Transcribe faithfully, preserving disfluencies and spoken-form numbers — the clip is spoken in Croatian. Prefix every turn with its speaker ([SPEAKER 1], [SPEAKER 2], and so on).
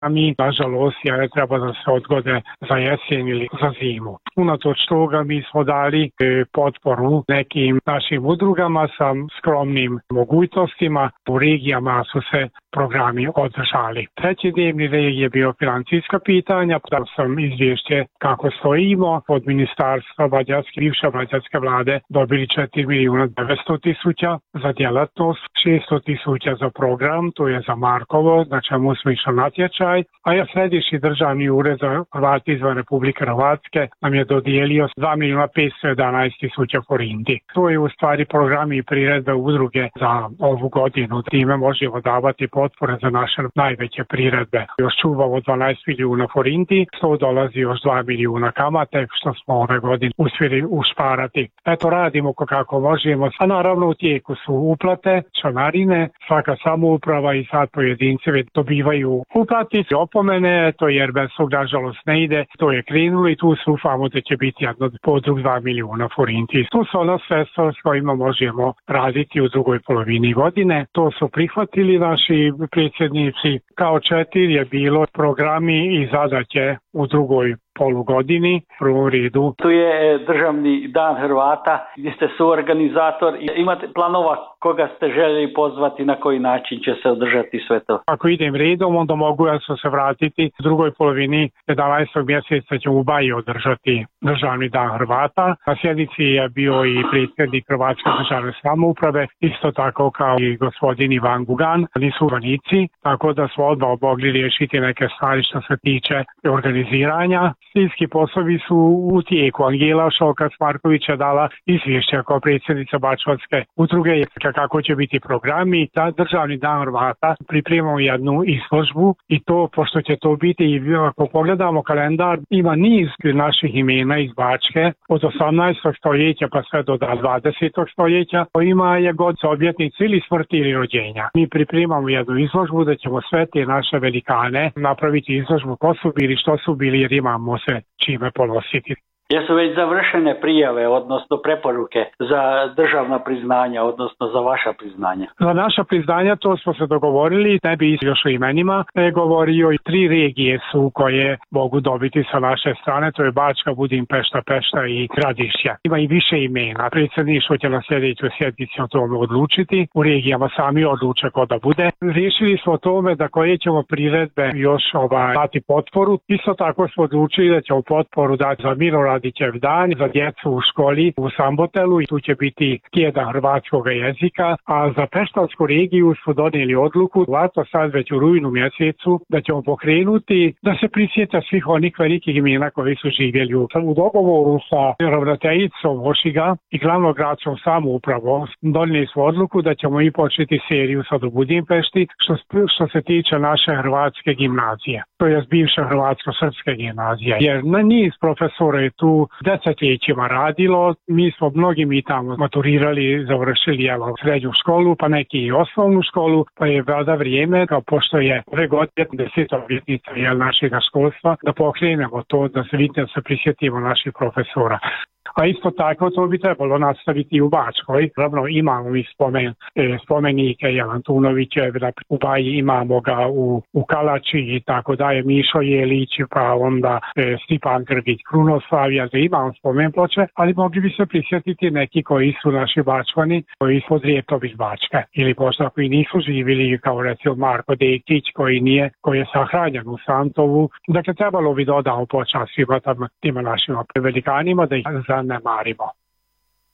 [SPEAKER 1] a mi, nažalost, je treba da se odgode za jesen ili za zimu. Unatoč toga mi smo dali potporu nekim našim udrugama sa skromnim mogućnostima. U regijama su se programi održali. Treći dnevni red je bio financijska pitanja, da sam izvješće kako stojimo od ministarstva mađarske, bivše mađarske vlade dobili četiri milijuna devetsto tisuća za djelatnost, šesto tisuća za program, to je za Markovo, na čemu smo išli natječaj, a ja središnji državni ured za Hrvati izvan Republike Hrvatske nam je dodijelio dva milijuna petsto jedanaest tisuća forinti. To je u stvari programi i priredbe udruge za ovu godinu. Time možemo davati potpore za naše najveće priredbe. Još čuvamo dvanaest milijuna forinti, to dolazi još dva milijuna kamate, što smo ove godine uspjeli ušparati. Eto, radimo kako možemo, a naravno u tijeku su uplate, članarine, svaka samouprava i sad pojedinci dobivaju uplatice, opomene, to jer bez tog nažalost ne ide, to je krenulo i tu se ufamo da će biti jedno podrug dva milijuna forinti. To su ono sredstva s kojima možemo raditi u drugoj polovini godine. To su prihvatili naši predsjednici. Kao četiri je bilo programi i zadaće u drugoj polugodini, prvom redu.
[SPEAKER 2] Tu je državni dan Hrvata, gdje ste suorganizator. Imate planova koga ste željeli pozvati, na koji način će se održati sve to?
[SPEAKER 1] Ako idem redom, onda mogu ja se vratiti. U drugoj polovini jedanaestog mjeseca ćemo u Baji održati državni dan Hrvata. Na sjednici je bio i predsjednik Hrvatske državne samouprave, isto tako kao i gospodin Ivan Gugan. Oni su vanici, tako da smo odmah mogli riješiti neke stvari što se tiče organiziranja. Stilski poslovi su u tijeku. Angela Šolkas-Marković je dala izvješće kao predsjednica Bačvanske udruge kako će biti programi. Za državni dan Hrvata pripremamo jednu izložbu i to, pošto će to biti, i ako pogledamo kalendar, ima niz naših imena iz Bačke od osamnaestog stoljeća pa sve do dvadesetog stoljeća. Ima je god za obljetnicu ili smrti ili rođenja. Mi pripremamo jednu izložbu da ćemo sve te naše velikane napraviti izložbu ko su bili, što su bili, jer imamo se čime ponositi.
[SPEAKER 2] Jesu već završene prijave, odnosno preporuke za državna priznanja, odnosno za vaša priznanja?
[SPEAKER 1] Za naša priznanja to smo se dogovorili, ne bi još o imenima ne govorio, i tri regije su koje mogu dobiti sa naše strane, to je Bačka, Budimpešta, Pešta i Gradišća. Ima i više imena, predsjedništvo će na sljedećoj sjednici o tome odlučiti, u regijama sami odluče ko da bude. Riješili smo o tome da koje ćemo priredbe još ovaj, dati potporu, isto tako smo odlučili da ćemo potporu dati za Milorad Radićev dan za djecu u školi u Sambotelu i tu će biti tjedan hrvatskog jezika, a za Peštansku regiju su donijeli odluku, vato sad već u rujnu mjesecu, da ćemo pokrenuti da se prisjeta svih onih velikih imena koji su živjeli u, u dogovoru sa ravnateljicom Ošiga i glavnog gradskom samoupravom. Donijeli smo odluku da ćemo i početi seriju sad u Budimpešti što, što se tiče naše hrvatske gimnazije. To je bivša hrvatsko-srpska gimnazija, jer na niz profesora je tu desetljećima radilo. Mi smo mnogi mi tamo maturirali, završili jelo, srednju školu, pa neki i osnovnu školu, pa je vlada vrijeme, kao pošto je ove godine deseta obljetnica našega školstva, da pokrenemo to, da se vidite, da se prisjetimo naših profesora. A isto tako to bi trebalo nastaviti i u Bačkoj. Ravno imamo mi spomen, e, spomenike Jelan Tunovićev, u Baji imamo ga u, u Kalači i tako daje, Mišo Jelić, pa onda e, Stipan Grgić, Krunoslavija, da imamo spomen ploče, ali mogli bi se prisjetiti neki koji su naši Bačvani, koji su odrijetom iz Bačke. Ili možda koji nisu živjeli, kao recimo Marko Dekić, koji nije, koji je sahranjen u Santovu. Dakle, trebalo bi dodao počast svima tima našima velikanima da ih zanemarimo.